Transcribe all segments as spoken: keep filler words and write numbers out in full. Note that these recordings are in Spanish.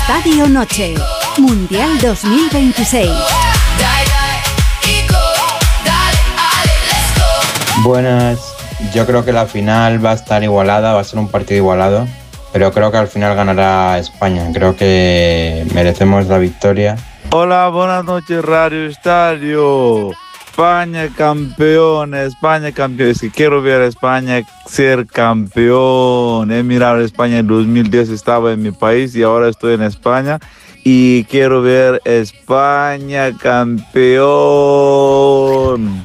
Estadio Noche, Mundial dos mil veintiséis. Buenas, yo creo que la final va a estar igualada, va a ser un partido igualado, pero creo que al final ganará España, creo que merecemos la victoria. Hola, buenas noches Radio Estadio. España campeón, España campeón. Es que quiero ver a España ser campeón. He mirado a España en dos mil diez, estaba en mi país y ahora estoy en España. Y quiero ver España campeón.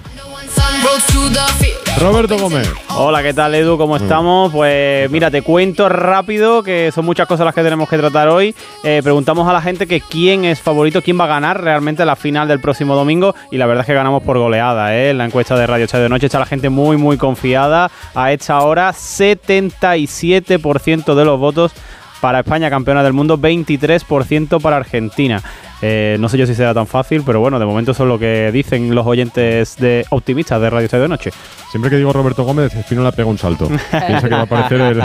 Roberto Gómez. Hola, ¿qué tal, Edu? ¿Cómo estamos? Pues mira, te cuento rápido que son muchas cosas las que tenemos que tratar hoy. Eh, preguntamos a la gente que quién es favorito, quién va a ganar realmente la final del próximo domingo, y la verdad es que ganamos por goleada, ¿eh? En la encuesta de Radio Estadio Noche está la gente muy, muy confiada. A esta hora, setenta y siete por ciento de los votos para España campeona del mundo, veintitrés por ciento para Argentina. Eh, no sé yo si será tan fácil, pero bueno, de momento eso es lo que dicen los oyentes de optimistas de Radio Estadio Noche. Siempre que digo Roberto Gómez, Espino le pega un salto. Piensa que va a aparecer el,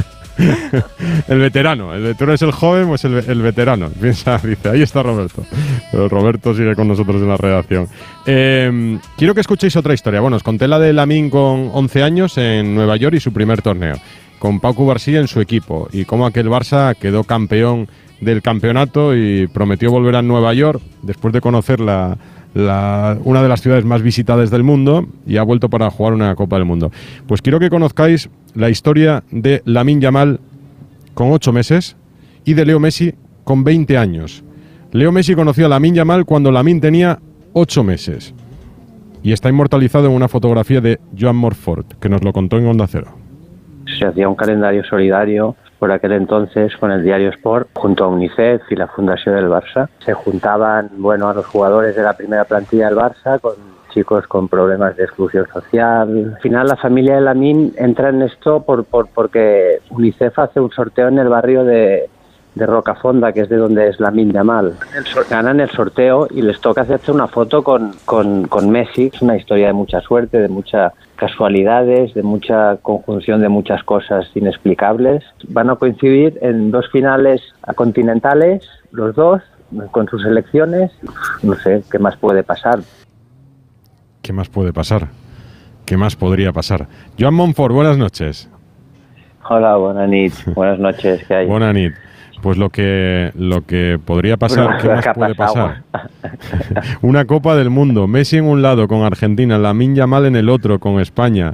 el veterano. El, tú eres el joven, pues el, el veterano. Piensa, dice, ahí está Roberto. Pero Roberto sigue con nosotros en la redacción. Eh, quiero que escuchéis otra historia. Bueno, os conté la de Lamine con once años en Nueva York y su primer torneo, con Pau Cubarsí en su equipo, y cómo aquel Barça quedó campeón del campeonato y prometió volver a Nueva York después de conocer la, la, una de las ciudades más visitadas del mundo, y ha vuelto para jugar una Copa del Mundo. Pues quiero que conozcáis la historia de Lamine Yamal con ocho meses y de Leo Messi con veinte años. Leo Messi conoció a Lamine Yamal cuando Lamine tenía ocho meses y está inmortalizado en una fotografía de Joan Morfort, que nos lo contó en Onda Cero. Se hacía un calendario solidario por aquel entonces con el diario Sport junto a UNICEF y la Fundación del Barça. Se juntaban, bueno, a los jugadores de la primera plantilla del Barça con chicos con problemas de exclusión social. Al final la familia de Lamine entra en esto por, por porque UNICEF hace un sorteo en el barrio de, de Rocafonda, que es de donde es Lamine Yamal. Ganan el sorteo y les toca hacerse una foto con, con, con Messi. Es una historia de mucha suerte, de mucha casualidades, de mucha conjunción de muchas cosas inexplicables. Van a coincidir en dos finales continentales, los dos, con sus selecciones. No sé, ¿qué más puede pasar? ¿Qué más puede pasar? ¿Qué más podría pasar? Joan Monfort, buenas noches. Hola, buenas noches. Buenas noches, ¿qué hay? Buenas noches. Pues lo que lo que podría pasar, bueno, ¿qué más que puede pasar? Una Copa del Mundo, Messi en un lado con Argentina, Lamine Yamal en el otro con España,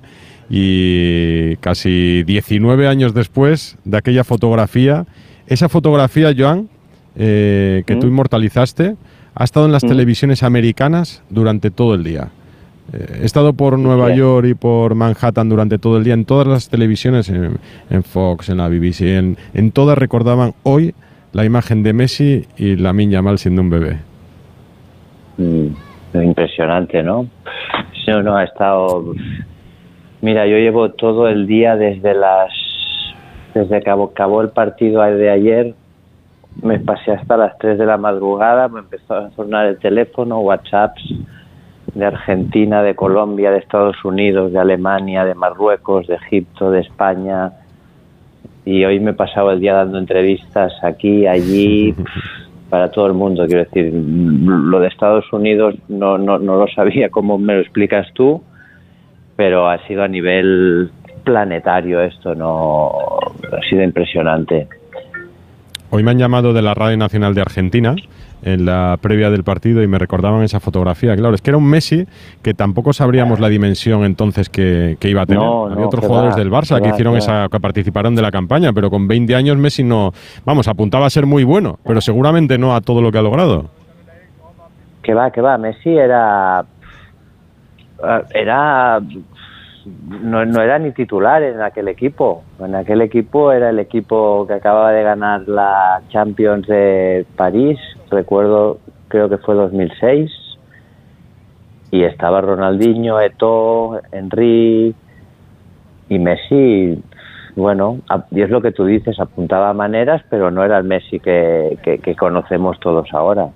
y casi diecinueve años después de aquella fotografía, esa fotografía, Joan, eh, que ¿Mm? tú inmortalizaste, ha estado en las ¿Mm? televisiones americanas durante todo el día. He estado por Nueva Bien. York y por Manhattan durante todo el día, en todas las televisiones, en, en Fox, en la B B C, en, en todas recordaban hoy la imagen de Messi y Lamine Yamal siendo un bebé. Mm, impresionante, ¿no? No, no, ha estado... Mira, yo llevo todo el día desde las... Desde que acabó el partido de ayer, me pasé hasta las tres de la madrugada, me empezó a sonar el teléfono, WhatsApps de Argentina, de Colombia, de Estados Unidos, de Alemania, de Marruecos, de Egipto, de España, y hoy me he pasado el día dando entrevistas aquí, allí, para todo el mundo. Quiero decir, lo de Estados Unidos no, no, no lo sabía, como me lo explicas tú, pero ha sido a nivel planetario esto, no ha sido impresionante. Hoy me han llamado de la Radio Nacional de Argentina en la previa del partido y me recordaban esa fotografía. Claro, es que era un Messi que tampoco sabríamos la dimensión entonces que, que iba a tener. No, Había no, otros jugadores va, del Barça que va, hicieron esa, que participaron de la campaña, pero con veinte años Messi no, vamos, apuntaba a ser muy bueno, pero seguramente no a todo lo que ha logrado. Que va, que va, Messi era era no, no era ni titular en aquel equipo. En aquel equipo era el equipo que acababa de ganar la Champions de París, recuerdo, creo que fue dos mil seis, y estaba Ronaldinho, Eto'o, Henry y Messi. Bueno, y es lo que tú dices, apuntaba a maneras, pero no era el Messi que, que, que conocemos todos ahora.